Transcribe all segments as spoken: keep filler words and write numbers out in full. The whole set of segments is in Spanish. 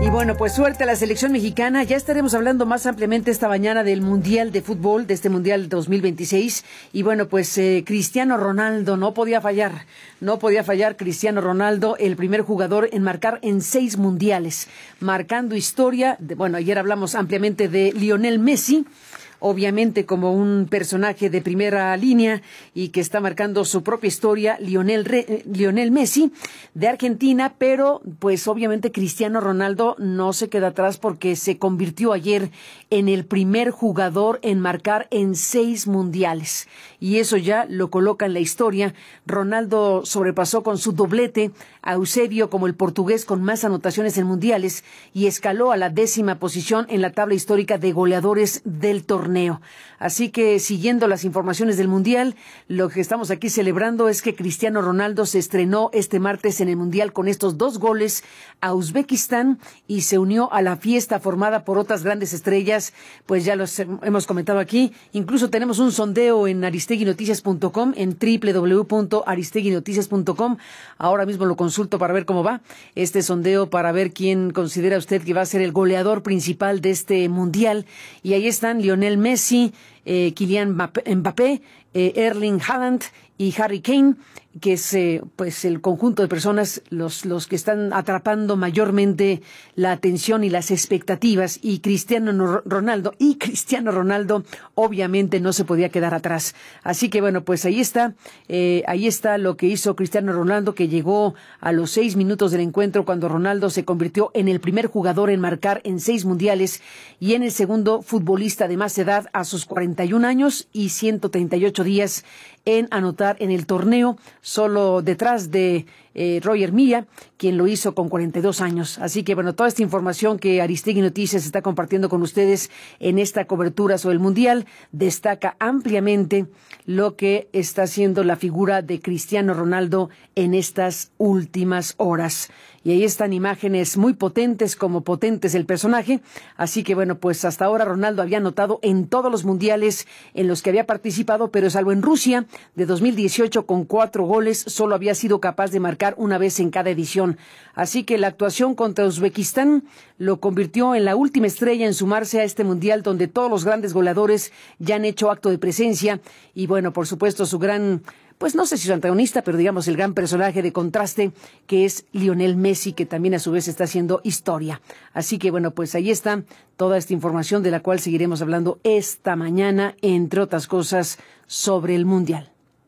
Y bueno, pues suerte a la selección mexicana. Ya estaremos hablando más ampliamente esta mañana del Mundial de Fútbol, de este Mundial dos mil veintiséis. Y bueno, pues eh, Cristiano Ronaldo no podía fallar. No podía fallar Cristiano Ronaldo, el primer jugador en marcar en seis mundiales. Marcando historia. De, bueno, ayer hablamos ampliamente de Lionel Messi. Obviamente como un personaje de primera línea y que está marcando su propia historia, Lionel, Re, Lionel Messi de Argentina, pero pues obviamente Cristiano Ronaldo no se queda atrás porque se convirtió ayer en el primer jugador en marcar en seis mundiales y eso ya lo coloca en la historia. Ronaldo sobrepasó con su doblete a Eusebio como el portugués con más anotaciones en mundiales y escaló a la décima posición en la tabla histórica de goleadores del torneo. Así que siguiendo las informaciones del Mundial, lo que estamos aquí celebrando es que Cristiano Ronaldo se estrenó este martes en el Mundial con estos dos goles a Uzbekistán y se unió a la fiesta formada por otras grandes estrellas, pues ya los hemos comentado aquí. Incluso tenemos un sondeo en aristegui noticias punto com, en doble u doble u doble u punto aristegui noticias punto com. Ahora mismo lo consulto para ver cómo va este sondeo, para ver quién considera usted que va a ser el goleador principal de este Mundial. Y ahí están Lionel Messi, eh, Kylian Mbappé, eh, Erling Haaland y Harry Kane, que es eh, pues el conjunto de personas los los que están atrapando mayormente la atención y las expectativas, y Cristiano Ronaldo y Cristiano Ronaldo obviamente no se podía quedar atrás. Así que bueno, pues ahí está, eh, ahí está lo que hizo Cristiano Ronaldo, que llegó a los seis minutos del encuentro cuando Ronaldo se convirtió en el primer jugador en marcar en seis mundiales y en el segundo futbolista de más edad a sus cuarenta y un años y ciento treinta y ocho días en anotar en el torneo, solo detrás de eh, Roger Milla, quien lo hizo con cuarenta y dos años. Así que bueno, toda esta información que Aristegui Noticias está compartiendo con ustedes en esta cobertura sobre el Mundial destaca ampliamente lo que está haciendo la figura de Cristiano Ronaldo en estas últimas horas. Y ahí están imágenes muy potentes, como potentes el personaje. Así que bueno, pues hasta ahora Ronaldo había anotado en todos los mundiales en los que había participado, pero salvo en Rusia de dos mil dieciocho con cuatro goles, solo había sido capaz de marcar una vez en cada edición. Así que la actuación contra Uzbekistán lo convirtió en la última estrella en sumarse a este mundial donde todos los grandes goleadores ya han hecho acto de presencia. Y bueno, por supuesto, su gran, pues no sé si su antagonista, pero digamos el gran personaje de contraste, que es Lionel Messi, que también a su vez está haciendo historia. Así que bueno, pues ahí está toda esta información de la cual seguiremos hablando esta mañana, entre otras cosas, sobre el Mundial.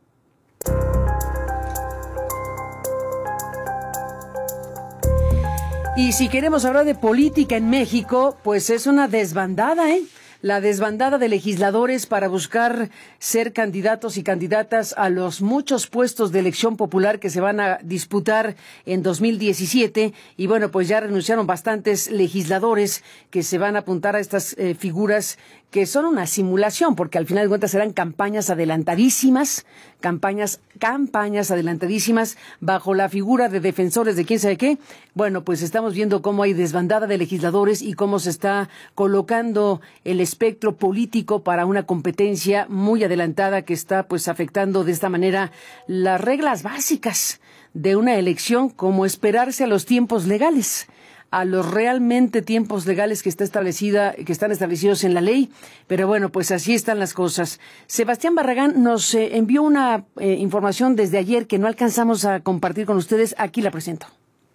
Y si queremos hablar de política en México, pues es una desbandada, ¿eh? La desbandada de legisladores para buscar ser candidatos y candidatas a los muchos puestos de elección popular que se van a disputar en dos mil diecisiete. Y bueno, pues ya renunciaron bastantes legisladores que se van a apuntar a estas eh, figuras que son una simulación, porque al final de cuentas serán campañas adelantadísimas, campañas, campañas adelantadísimas bajo la figura de defensores de quién sabe qué. Bueno, pues estamos viendo cómo hay desbandada de legisladores y cómo se está colocando el espectro político para una competencia muy adelantada que está pues afectando de esta manera las reglas básicas de una elección, como esperarse a los tiempos legales, a los realmente tiempos legales que está establecida, que están establecidos en la ley. Pero bueno, pues así están las cosas. Sebastián Barragán nos eh, envió una eh, información desde ayer que no alcanzamos a compartir con ustedes. Aquí la presento.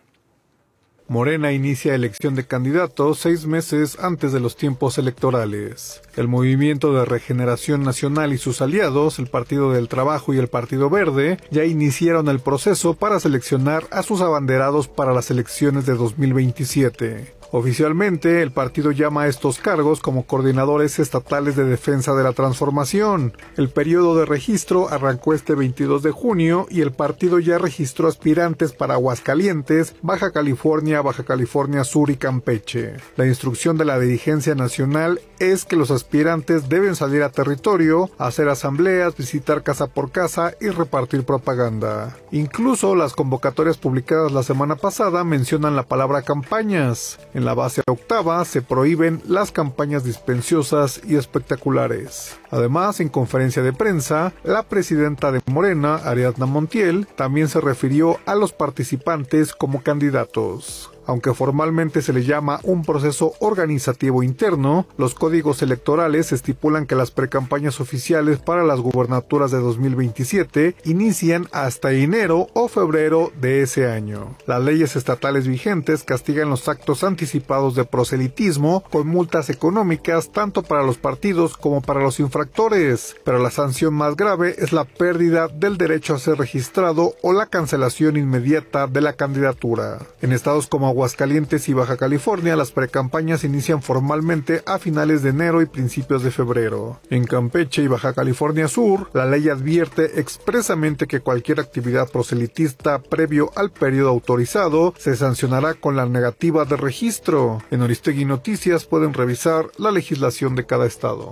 Morena inicia elección de candidatos seis meses antes de los tiempos electorales. El Movimiento de Regeneración Nacional y sus aliados, el Partido del Trabajo y el Partido Verde, ya iniciaron el proceso para seleccionar a sus abanderados para las elecciones de dos mil veintisiete. Oficialmente, el partido llama a estos cargos como coordinadores estatales de defensa de la transformación. El periodo de registro arrancó este veintidós de junio y el partido ya registró aspirantes para Aguascalientes, Baja California, Baja California Sur y Campeche. La instrucción de la dirigencia nacional es que los aspirantes deben salir a territorio, hacer asambleas, visitar casa por casa y repartir propaganda. Incluso las convocatorias publicadas la semana pasada mencionan la palabra campañas. En la base octava se prohíben las campañas dispensiosas y espectaculares. Además, en conferencia de prensa, la presidenta de Morena, Ariadna Montiel, también se refirió a los participantes como candidatos. Aunque formalmente se le llama un proceso organizativo interno, los códigos electorales estipulan que las precampañas oficiales para las gubernaturas de dos mil veintisiete inician hasta enero o febrero de ese año. Las leyes estatales vigentes castigan los actos anticipados de proselitismo con multas económicas tanto para los partidos como para los infractores, pero la sanción más grave es la pérdida del derecho a ser registrado o la cancelación inmediata de la candidatura. En estados como Aguascalientes y Baja California, las precampañas inician formalmente a finales de enero y principios de febrero. En Campeche y Baja California Sur, la ley advierte expresamente que cualquier actividad proselitista previo al periodo autorizado se sancionará con la negativa de registro. En Aristegui Noticias pueden revisar la legislación de cada estado.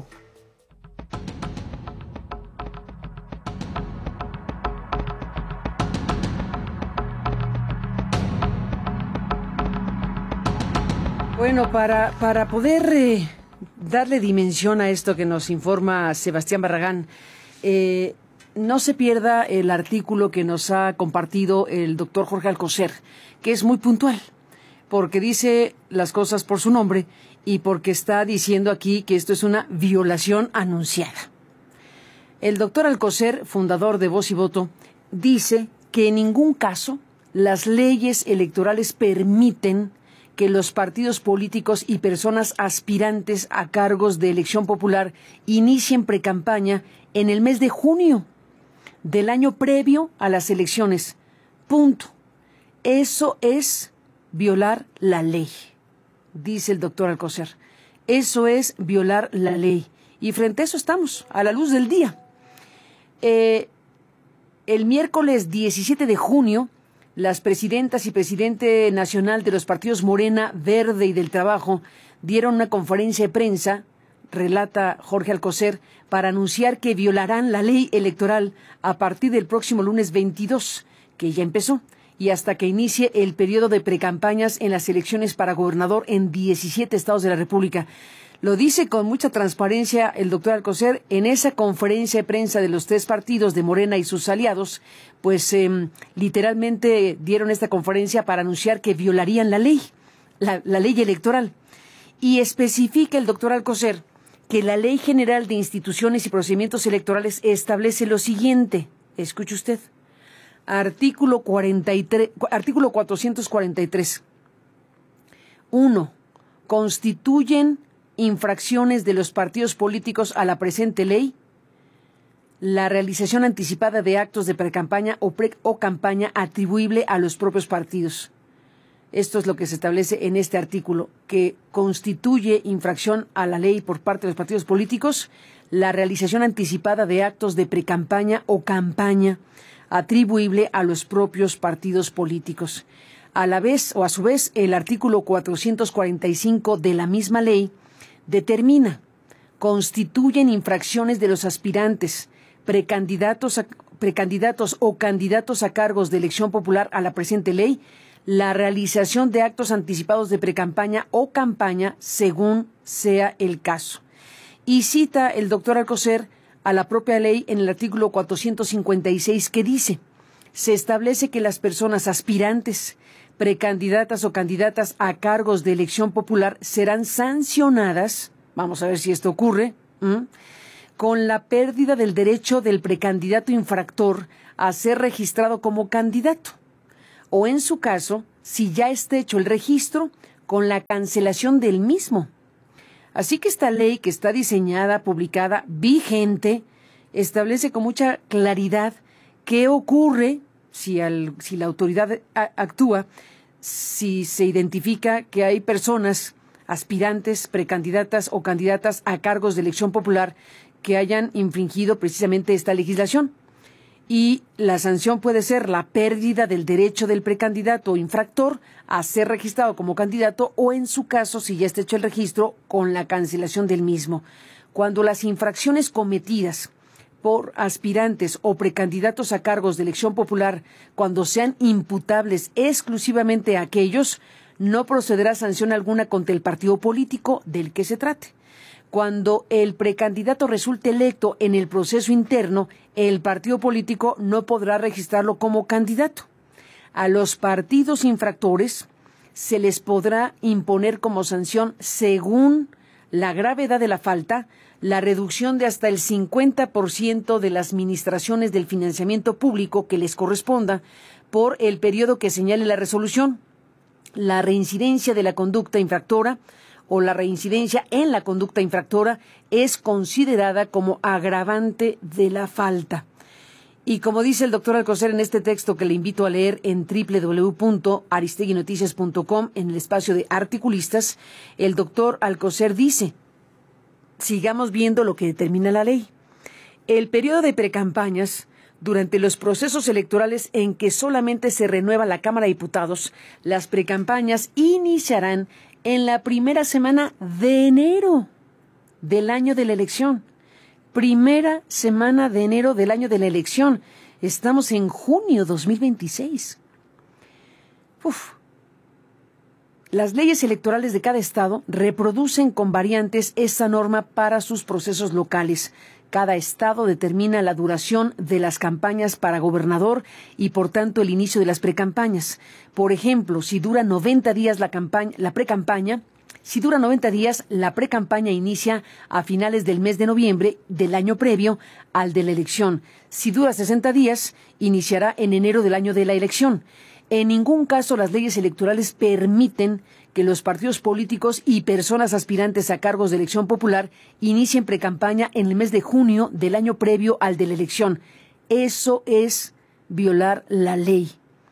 Bueno, para, para poder eh, darle dimensión a esto que nos informa Sebastián Barragán, eh, no se pierda el artículo que nos ha compartido el doctor Jorge Alcocer, que es muy puntual, porque dice las cosas por su nombre y porque está diciendo aquí que esto es una violación anunciada. El doctor Alcocer, fundador de Voz y Voto, dice que en ningún caso las leyes electorales permiten que los partidos políticos y personas aspirantes a cargos de elección popular inicien precampaña en el mes de junio del año previo a las elecciones. Punto. Eso es violar la ley, dice el doctor Alcocer. Eso es violar la ley. Y frente a eso estamos, a la luz del día. Eh, el miércoles diecisiete de junio, las presidentas y presidente nacional de los partidos Morena, Verde y del Trabajo dieron una conferencia de prensa, relata Jorge Alcocer, para anunciar que violarán la ley electoral a partir del próximo lunes veintidós, que ya empezó, y hasta que inicie el periodo de precampañas en las elecciones para gobernador en diecisiete estados de la República. Lo dice con mucha transparencia el doctor Alcocer en esa conferencia de prensa de los tres partidos de Morena y sus aliados, pues eh, literalmente dieron esta conferencia para anunciar que violarían la ley, la, la ley electoral. Y especifica el doctor Alcocer que la Ley General de Instituciones y Procedimientos Electorales establece lo siguiente. Escuche usted. Artículo cuarenta y tres, artículo cuatrocientos cuarenta y tres. Uno. Constituyen infracciones de los partidos políticos a la presente ley la realización anticipada de actos de precampaña o, pre o campaña atribuible a los propios partidos. Esto es lo que se establece en este artículo, que constituye infracción a la ley por parte de los partidos políticos la realización anticipada de actos de precampaña o campaña atribuible a los propios partidos políticos. A la vez, o a su vez, el artículo cuatrocientos cuarenta y cinco de la misma ley determina, constituyen infracciones de los aspirantes, precandidatos, a, precandidatos o candidatos a cargos de elección popular a la presente ley, la realización de actos anticipados de precampaña o campaña según sea el caso. Y cita el doctor Alcocer a la propia ley en el artículo cuatrocientos cincuenta y seis que dice, se establece que las personas aspirantes, precandidatas o candidatas a cargos de elección popular serán sancionadas, vamos a ver si esto ocurre, ¿m? con la pérdida del derecho del precandidato infractor a ser registrado como candidato, o en su caso, si ya está hecho el registro, con la cancelación del mismo. Así que esta ley, que está diseñada, publicada, vigente, establece con mucha claridad qué ocurre si, al, si la autoridad a, actúa, si se identifica que hay personas aspirantes, precandidatas o candidatas a cargos de elección popular que hayan infringido precisamente esta legislación. Y la sanción puede ser la pérdida del derecho del precandidato o infractor a ser registrado como candidato o, en su caso, si ya está hecho el registro, con la cancelación del mismo. Cuando las infracciones cometidas por aspirantes o precandidatos a cargos de elección popular, cuando sean imputables exclusivamente a aquellos, no procederá sanción alguna contra el partido político del que se trate. Cuando el precandidato resulte electo en el proceso interno, el partido político no podrá registrarlo como candidato. A los partidos infractores se les podrá imponer como sanción, según la gravedad de la falta, la reducción de hasta el cincuenta por ciento de las administraciones del financiamiento público que les corresponda por el periodo que señale la resolución. La reincidencia de la conducta infractora o la reincidencia en la conducta infractora es considerada como agravante de la falta. Y como dice el doctor Alcocer en este texto que le invito a leer en doble u doble u doble u punto aristeguinoticias punto com en el espacio de articulistas, el doctor Alcocer dice, sigamos viendo lo que determina la ley. El periodo de precampañas, durante los procesos electorales en que solamente se renueva la Cámara de Diputados, las precampañas iniciarán en la primera semana de enero del año de la elección. Primera semana de enero del año de la elección. Estamos en junio dos mil veintiséis. Uf. Las leyes electorales de cada estado reproducen con variantes esta norma para sus procesos locales. Cada estado determina la duración de las campañas para gobernador y, por tanto, el inicio de las precampañas. Por ejemplo, si dura noventa días la campaña, la precampaña, Si dura noventa días, la precampaña inicia a finales del mes de noviembre del año previo al de la elección. Si dura sesenta días, iniciará en enero del año de la elección. En ningún caso las leyes electorales permiten que los partidos políticos y personas aspirantes a cargos de elección popular inicien precampaña en el mes de junio del año previo al de la elección. Eso es violar la ley.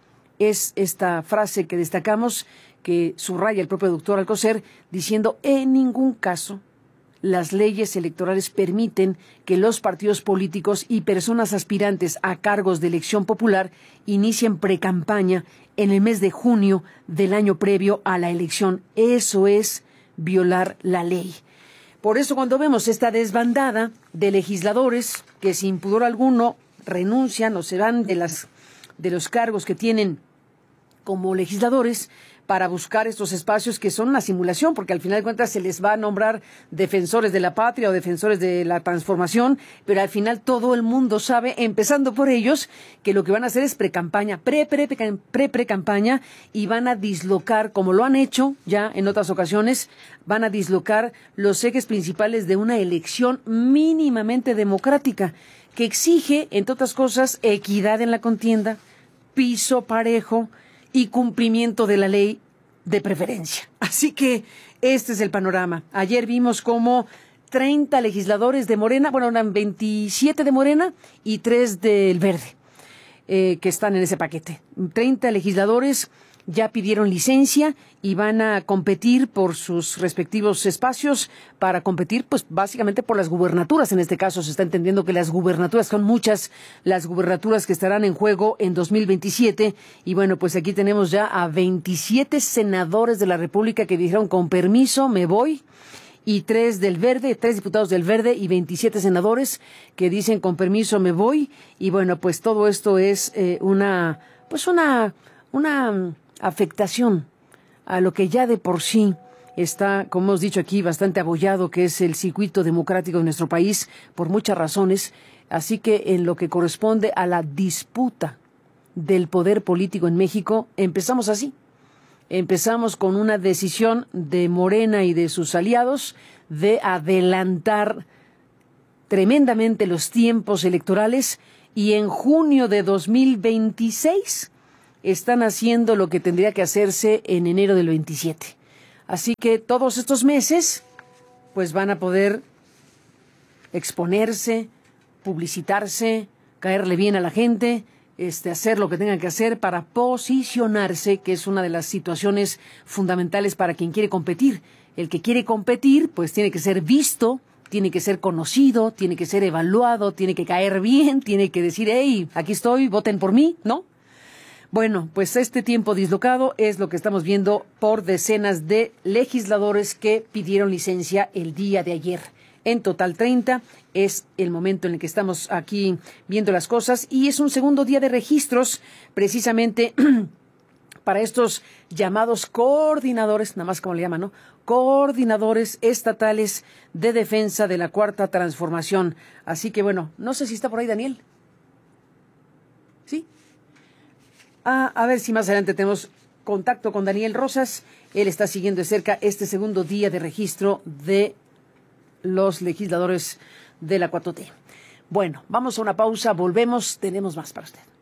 Es esta frase que destacamos, que subraya el propio doctor Alcocer, diciendo en ningún caso las leyes electorales permiten que los partidos políticos y personas aspirantes a cargos de elección popular inicien precampaña en el mes de junio del año previo a la elección. Eso es violar la ley. Por eso cuando vemos esta desbandada de legisladores que sin pudor alguno renuncian o se van de las de los cargos que tienen como legisladores para buscar estos espacios que son una simulación, porque al final de cuentas se les va a nombrar defensores de la patria o defensores de la transformación, pero al final todo el mundo sabe, empezando por ellos, que lo que van a hacer es precampaña, pre, pre, pre, pre, pre-campaña, y van a dislocar, como lo han hecho ya en otras ocasiones, van a dislocar los ejes principales de una elección mínimamente democrática, que exige, entre otras cosas, equidad en la contienda, piso parejo y cumplimiento de la ley de preferencia. Así que este es el panorama. Ayer vimos cómo treinta legisladores de Morena, bueno, eran veintisiete de Morena y tres del Verde, eh, que están en ese paquete. treinta legisladores ya pidieron licencia y van a competir por sus respectivos espacios para competir, pues básicamente por las gubernaturas. En este caso se está entendiendo que las gubernaturas son muchas, las gubernaturas que estarán en juego en dos mil veintisiete. Y bueno, pues aquí tenemos ya a veintisiete senadores de la República que dijeron con permiso me voy, y tres del Verde, tres diputados del Verde y veintisiete senadores que dicen con permiso me voy. Y bueno, pues todo esto es eh, una, pues una, una afectación a lo que ya de por sí está, como hemos dicho aquí, bastante abollado, que es el circuito democrático de nuestro país, por muchas razones. Así que en lo que corresponde a la disputa del poder político en México, empezamos así. Empezamos con una decisión de Morena y de sus aliados de adelantar tremendamente los tiempos electorales, y en junio de dos mil veintiséis están haciendo lo que tendría que hacerse en enero del veintisiete. Así que todos estos meses pues van a poder exponerse, publicitarse, caerle bien a la gente, este, hacer lo que tengan que hacer para posicionarse, que es una de las situaciones fundamentales para quien quiere competir. El que quiere competir pues tiene que ser visto, tiene que ser conocido, tiene que ser evaluado, tiene que caer bien, tiene que decir, hey, aquí estoy, voten por mí, ¿no? Bueno, pues este tiempo dislocado es lo que estamos viendo por decenas de legisladores que pidieron licencia el día de ayer. En total treinta, es el momento en el que estamos aquí viendo las cosas, y es un segundo día de registros precisamente para estos llamados coordinadores, nada más como le llaman, ¿no? Coordinadores estatales de defensa de la Cuarta Transformación. Así que bueno, no sé si está por ahí Daniel. ¿Sí? Ah, a ver si más adelante tenemos contacto con Daniel Rosas. Él está siguiendo de cerca este segundo día de registro de los legisladores de la cuatro T. Bueno, vamos a una pausa, volvemos, tenemos más para usted.